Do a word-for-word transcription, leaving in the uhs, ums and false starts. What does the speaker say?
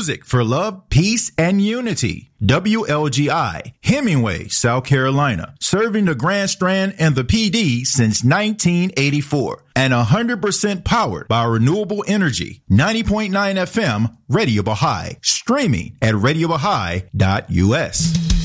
Music for love, peace, and unity. W L G I, Hemingway, South Carolina, serving the Grand Strand and the P D since nineteen eighty-four. And one hundred percent powered by renewable energy. ninety point nine F M, Radio Baha'i. Streaming at radio baha'i dot U S.